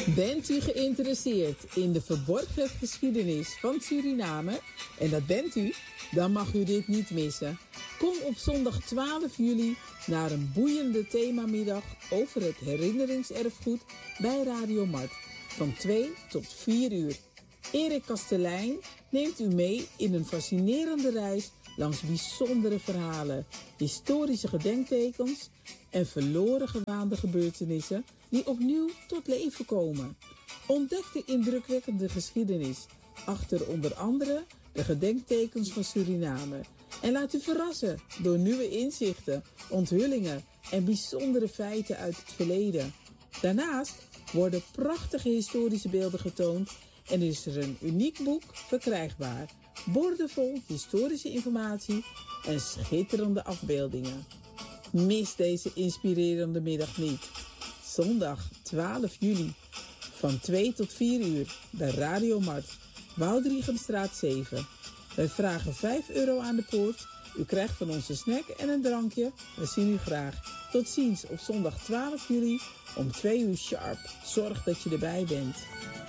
Bent u geïnteresseerd in de verborgen geschiedenis van Suriname? En dat bent u? Dan mag u dit niet missen. Kom op zondag 12 juli naar een boeiende themamiddag over het herinneringserfgoed bij Radio Mart. Van 2 tot 4 uur. Erik Kastelein neemt u mee in een fascinerende reis langs bijzondere verhalen, historische gedenktekens en verloren gewaande gebeurtenissen die opnieuw tot leven komen. Ontdek de indrukwekkende geschiedenis achter onder andere de gedenktekens van Suriname. En laat u verrassen door nieuwe inzichten, onthullingen en bijzondere feiten uit het verleden. Daarnaast worden prachtige historische beelden getoond en is er een uniek boek verkrijgbaar. Boordevol historische informatie en schitterende afbeeldingen. Mis deze inspirerende middag niet. Zondag 12 juli van 2 tot 4 uur bij Radio Mart, Woudrichenstraat 7. Wij vragen €5 aan de poort. U krijgt van ons een snack en een drankje. We zien u graag. Tot ziens op zondag 12 juli om 2 uur sharp. Zorg dat je erbij bent.